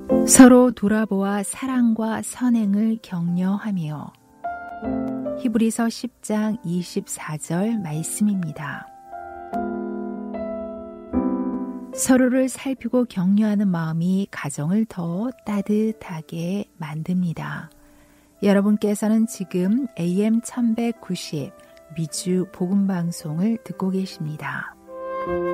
서로 돌아보아 사랑과 선행을 격려하며. 히브리서 10장 24절 말씀입니다. 서로를 살피고 격려하는 마음이 가정을 더 따뜻하게 만듭니다. 여러분께서는 지금 AM 1190 미주 복음방송을 듣고 계십니다.